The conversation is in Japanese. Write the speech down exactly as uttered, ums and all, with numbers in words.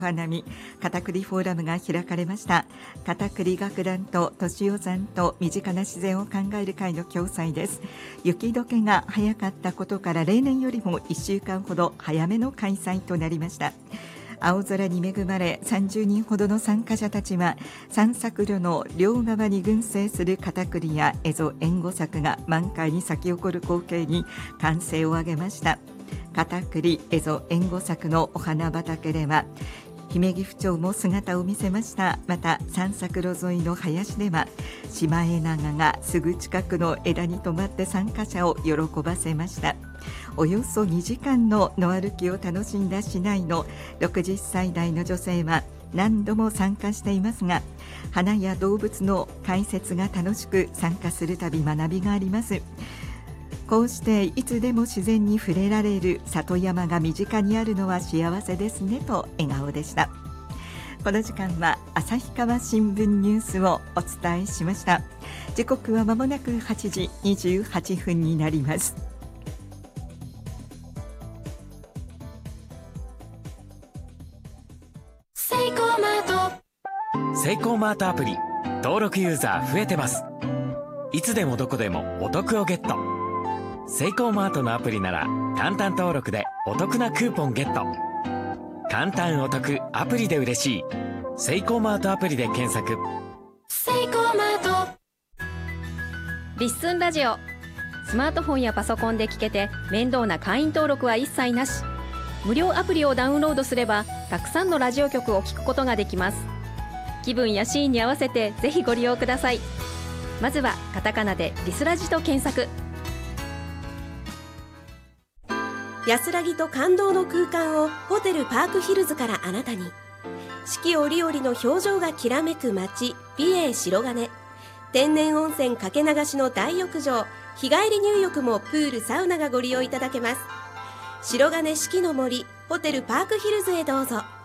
お花見片栗フォーラムが開かれました。片栗学団と年代山と身近な自然を考える会の共催です。雪解けが早かったことから例年よりもいっしゅうかんほど早めの開催となりました。青空に恵まれさんじゅうにんほどの参加者たちは散策路の両側に群生する片栗や蝦夷援護柵が満開に咲き誇る光景に歓声を上げました。片栗蝦夷援護柵のお花畑では姫岐阜町も姿を見せました。また散策路沿いの林ではシマエナガがすぐ近くの枝に止まって参加者を喜ばせました。およそにじかんの野歩きを楽しんだ市内のろくじゅっさい代の女性は何度も参加していますが、花や動物の解説が楽しく、参加するたび学びがあります。こうしていつでも自然に触れられる里山が身近にあるのは幸せですねと笑顔でした。この時間は旭川新聞ニュースをお伝えしました。時刻はまもなくはちじにじゅうはっぷんになります。 セイコーマートセイコーマートアプリ登録ユーザー増えてます。いつでもどこでもお得をゲット。セイコーマートのアプリなら簡単登録でお得なクーポンゲット。簡単お得アプリで嬉しい。セイコーマートアプリで検索。セイコーマート。 リッスンラジオ。スマートフォンやパソコンで聞けて面倒な会員登録は一切なし。無料アプリをダウンロードすればたくさんのラジオ局を聞くことができます。気分やシーンに合わせてぜひご利用ください。まずはカタカナでリスラジと検索。 安らぎと感動の空間をホテルパークヒルズからあなたに。四季折々の表情がきらめく街、美瑛白金。天然温泉かけ流しの大浴場、日帰り入浴もプールサウナがご利用いただけます。白金四季の森ホテルパークヒルズへどうぞ。